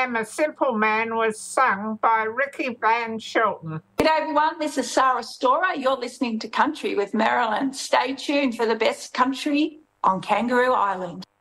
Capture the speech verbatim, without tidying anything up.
Am a Simple Man was sung by Ricky Van Shelton. G'day everyone, this is Sarah Storer. You're listening to Country with Marilyn. Stay tuned for the best country on Kangaroo Island.